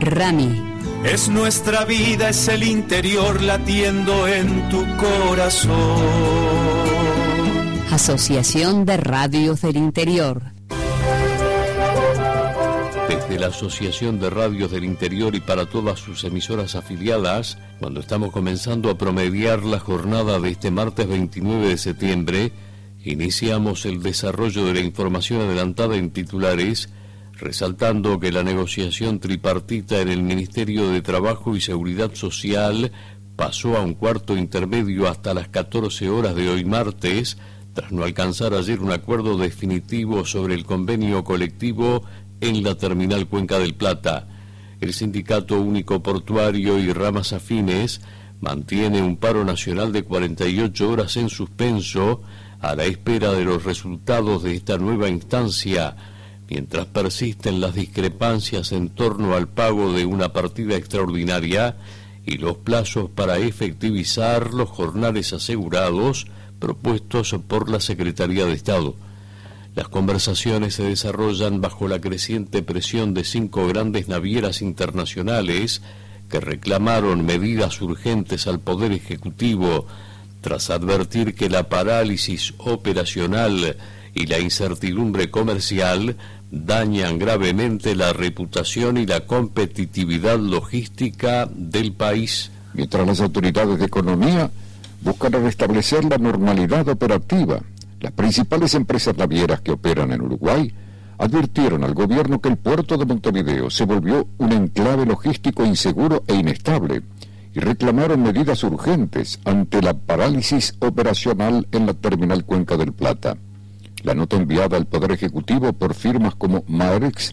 Rami. Es nuestra vida, es el interior latiendo en tu corazón. Asociación de Radios del Interior. Desde la Asociación de Radios del Interior y para todas sus emisoras afiliadas, cuando estamos comenzando a promediar la jornada de este martes 29 de septiembre, iniciamos el desarrollo de la información adelantada en titulares, resaltando que la negociación tripartita en el Ministerio de Trabajo y Seguridad Social pasó a un cuarto intermedio hasta las 14 horas de hoy martes, tras no alcanzar ayer un acuerdo definitivo sobre el convenio colectivo en la terminal Cuenca del Plata. El Sindicato Único Portuario y ramas afines mantiene un paro nacional de 48 horas en suspenso a la espera de los resultados de esta nueva instancia, mientras persisten las discrepancias en torno al pago de una partida extraordinaria y los plazos para efectivizar los jornales asegurados propuestos por la Secretaría de Estado. Las conversaciones se desarrollan bajo la creciente presión de 5 grandes navieras internacionales que reclamaron medidas urgentes al Poder Ejecutivo tras advertir que la parálisis operacional y la incertidumbre comercial dañan gravemente la reputación y la competitividad logística del país. Mientras las autoridades de economía buscan restablecer la normalidad operativa, las principales empresas navieras que operan en Uruguay advirtieron al gobierno que el puerto de Montevideo se volvió un enclave logístico inseguro e inestable y reclamaron medidas urgentes ante la parálisis operacional en la terminal Cuenca del Plata. La nota enviada al Poder Ejecutivo por firmas como Maersk,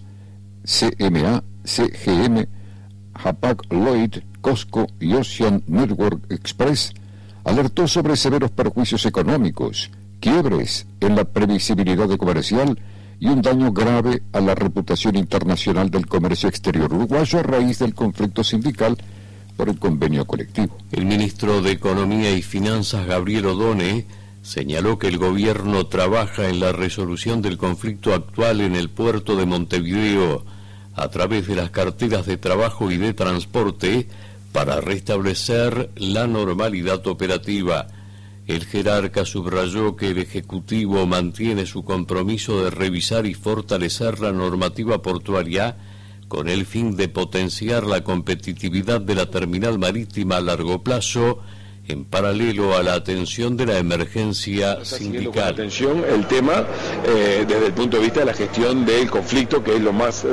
CMA, CGM, Hapag-Lloyd, COSCO y Ocean Network Express alertó sobre severos perjuicios económicos, quiebres en la previsibilidad comercial y un daño grave a la reputación internacional del comercio exterior uruguayo a raíz del conflicto sindical por el convenio colectivo. El ministro de Economía y Finanzas, Gabriel Odone, señaló que el gobierno trabaja en la resolución del conflicto actual en el puerto de Montevideo a través de las carteras de trabajo y de transporte para restablecer la normalidad operativa. El jerarca subrayó que el Ejecutivo mantiene su compromiso de revisar y fortalecer la normativa portuaria con el fin de potenciar la competitividad de la terminal marítima a largo plazo, en paralelo a la atención de la emergencia sindical. Con atención el tema desde el punto de vista de la gestión del conflicto, que es lo más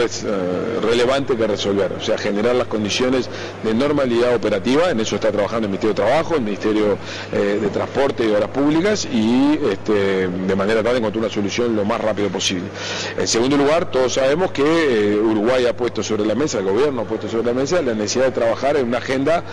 relevante que resolver, o sea, generar las condiciones de normalidad operativa. En eso está trabajando el Ministerio de Trabajo, el Ministerio de Transporte y Obras Públicas, y de manera tal de encontrar una solución lo más rápido posible. En segundo lugar, todos sabemos que Uruguay ha puesto sobre la mesa, el gobierno ha puesto sobre la mesa la necesidad de trabajar en una agenda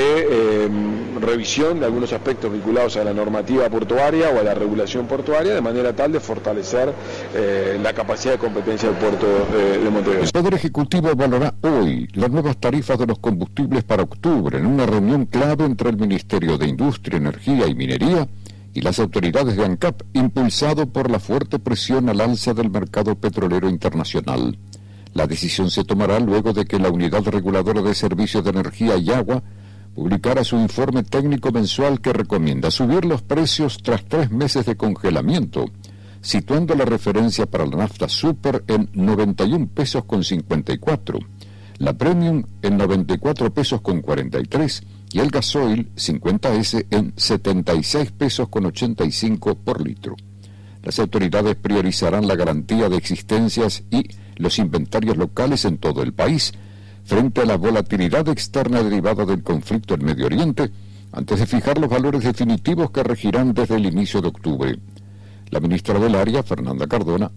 de revisión de algunos aspectos vinculados a la normativa portuaria o a la regulación portuaria, de manera tal de fortalecer la capacidad de competencia del puerto de Montevideo. El Poder Ejecutivo evaluará hoy las nuevas tarifas de los combustibles para octubre en una reunión clave entre el Ministerio de Industria, Energía y Minería y las autoridades de ANCAP, impulsado por la fuerte presión al alza del mercado petrolero internacional. La decisión se tomará luego de que la Unidad Reguladora de Servicios de Energía y Agua publicara su informe técnico mensual que recomienda subir los precios tras 3 meses de congelamiento, situando la referencia para la nafta super en 91 pesos con 54, la premium en 94 pesos con 43 y el gasoil 50S en 76 pesos con 85 por litro. Las autoridades priorizarán la garantía de existencias y los inventarios locales en todo el país, frente a la volatilidad externa derivada del conflicto en Medio Oriente, antes de fijar los valores definitivos que regirán desde el inicio de octubre. La ministra del área, Fernanda Cardona,